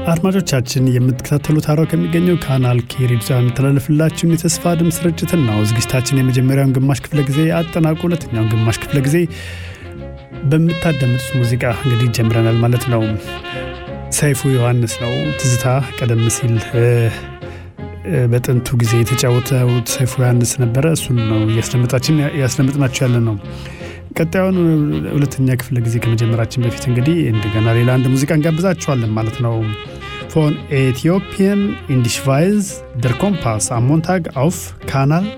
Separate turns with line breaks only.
አድማጮቻችን የምትከታተሉት አራው ከሚገኘው ካናል ኬሪድስ የሚተላለፍላችሁን የተስፋ ድምጽ ስርጭትን ነው። ዝግጅታችን የመጀመሪያውን ግማሽ ክፍለ ጊዜ አጠናቆ ሁለተኛውን ግማሽ ክፍለ ጊዜ በመታደምጡት ሙዚቃ እንግዲህ ጀምረናል ማለት ነው። ሰይፉ ዮሐንስ ነው ትዝታ ቀደም ሲል በጥንቱ ጊዜ የተጫወተው ሰይፉ ዮሐንስ ነበረ። እሱን ነው ያስደምጥናችሁ ያለ ነው። ቀጣዩን ሁለተኛ ክፍለ ጊዜ ከመጀመራችን በፊት እንግዲህ እንደገና ሌላ አንድ ሙዚቃ እንጋብዛችኋለን ማለት ነው። Von Äthiopien in die Schweiz, der Kompass am Montag auf Kanal